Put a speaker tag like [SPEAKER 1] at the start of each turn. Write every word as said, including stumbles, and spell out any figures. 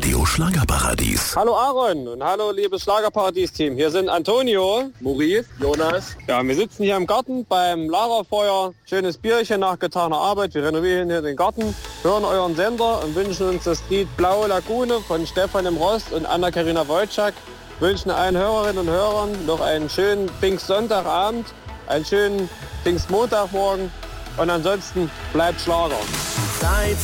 [SPEAKER 1] Radio Schlagerparadies.
[SPEAKER 2] Hallo Aaron und hallo liebes Schlagerparadies-Team. Hier sind Antonio, Maurice, Jonas. Ja, wir sitzen hier im Garten beim Lagerfeuer. Schönes Bierchen nach getaner Arbeit. Wir renovieren hier den Garten, hören euren Sender und wünschen uns das Lied Blaue Lagune von Stefan im Rost und Anna-Karina Wojcik. Wünschen allen Hörerinnen und Hörern noch einen schönen Pfingstsonntagabend, einen schönen Pfingstmontagmorgen und ansonsten bleibt Schlager.